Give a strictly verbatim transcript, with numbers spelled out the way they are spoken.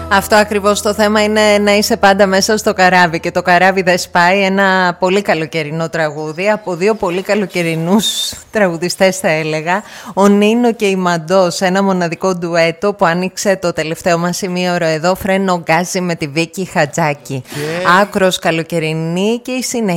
Αυτό ακριβώς το θέμα είναι να είσαι πάντα μέσα στο καράβι και το καράβι δεν σπάει. Ένα πολύ καλοκαιρινό τραγούδι από δύο πολύ καλοκαιρινούς τραγουδιστές θα έλεγα. Ο Νίνο και η Μαντός, ένα μοναδικό ντουέτο που άνοιξε το τελευταίο μας ημίωρο εδώ. Φρένο γκάζι με τη Βίκη Χατζάκη. Yeah. Άκρος καλοκαιρινή και η συνέχεια